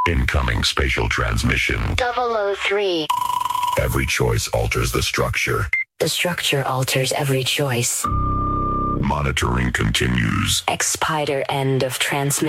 Incoming spatial transmission. 003. Every choice alters the structure. The structure alters every choice. Monitoring continues. Expider end of transmission.